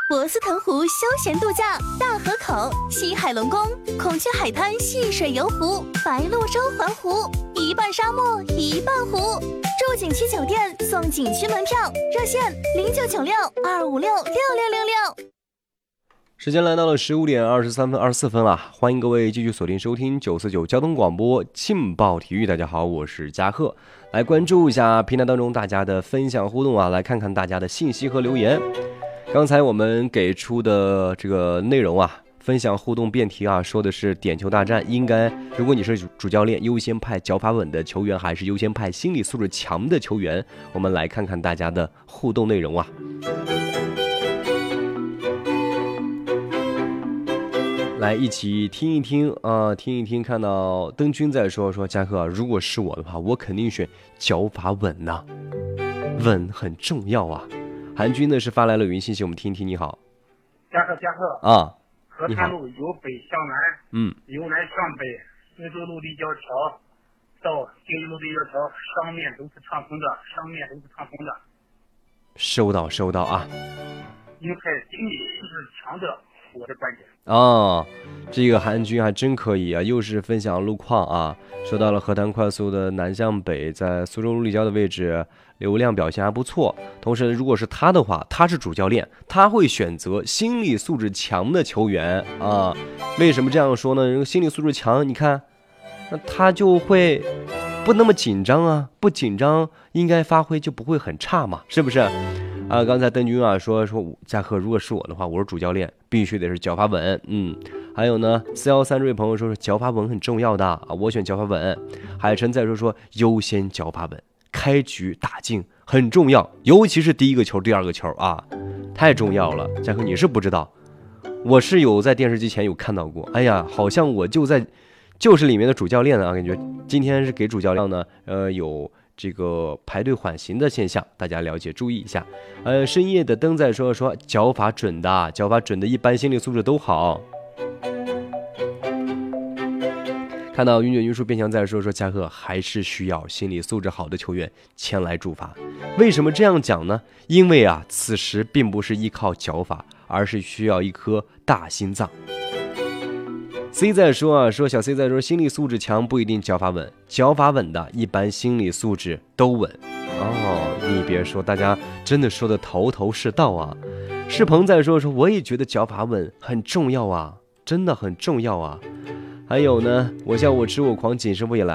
博斯腾湖休闲度假，大河口、西海龙宫、孔雀海滩戏水游湖、白鹭洲环湖，一半沙漠一半湖。住景区酒店送景区门票，热线0996-256-6666。 时间来到了15点24分了，欢迎各位继续锁定收听949交通广播劲爆体育。大家好，我是嘉贺，来关注一下平台当中大家的分享互动啊，来看看大家的信息和留言。刚才我们给出的这个内容啊，分享互动辩题啊，说的是点球大战应该，如果你是主教练，优先派脚法稳的球员，还是优先派心理素质强的球员？我们来看看大家的互动内容啊。来一起听一听啊，听一听。看到灯君在说嘉贺，如果是我的话，我肯定选脚法稳呐，稳很重要啊。韩军呢是发来了语音信息，我们听一听。你好， 嘉贺啊， 河滩路由北向南，由南向北，苏州陆地交桥到京津陆地交桥，上面都是畅通的， 收到啊。 应派心理素质强的，我的观点。 这个韩军还真可以啊，又是分享路况啊，说到了河滩快速的南向北，在苏州陆立交的位置流量表现还不错。同时如果是他的话，他是主教练，他会选择心理素质强的球员啊。为什么这样说呢？心理素质强，你看那他就会不那么紧张啊，不紧张应该发挥就不会很差嘛，是不是啊？刚才邓军啊说嘉贺，如果是我的话，我是主教练，必须得是脚法稳。还有呢413这位朋友说是脚法稳很重要的啊，我选脚法稳。海晨在说优先脚法稳，开局打进很重要，尤其是第一个球第二个球啊，太重要了。嘉贺你是不知道，我是有在电视机前有看到过，哎呀，好像我就是里面的主教练啊，感觉今天是给主教练呢有这个排队缓行的现象，大家了解注意一下。深夜的灯在说脚法准的一般心理素质都好。看到云卷云舒变强在说嘉贺还是需要心理素质好的球员前来主罚。为什么这样讲呢？因为啊，此时并不是依靠脚法，而是需要一颗大心脏。C 在说小 C 在说心理素质强不一定脚法稳，脚法稳的一般心理素质都稳。你别说，大家真的说的头头是道啊。世鹏在说我也觉得脚法稳很重要啊，真的很重要啊。还有呢，我笑我痴我狂，锦师傅也来